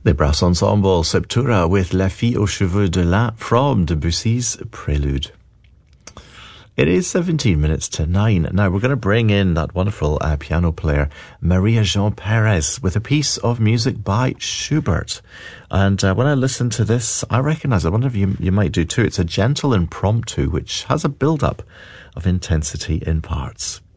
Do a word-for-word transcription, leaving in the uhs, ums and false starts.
The brass ensemble Septura with La Fille aux Cheveux de Lin from Debussy's Prelude. It is seventeen minutes to nine. Now we're going to bring in that wonderful uh, piano player, Maria Jean Perez, with a piece of music by Schubert. And uh, when I listen to this, I recognize it. I wonder if you, you might do too. It's a gentle impromptu, which has a build-up of intensity in parts.